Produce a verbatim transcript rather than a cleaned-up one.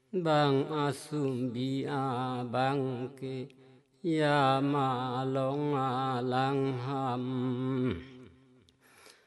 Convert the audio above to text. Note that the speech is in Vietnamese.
bang asumbi a bang ke ya ma long a lang ham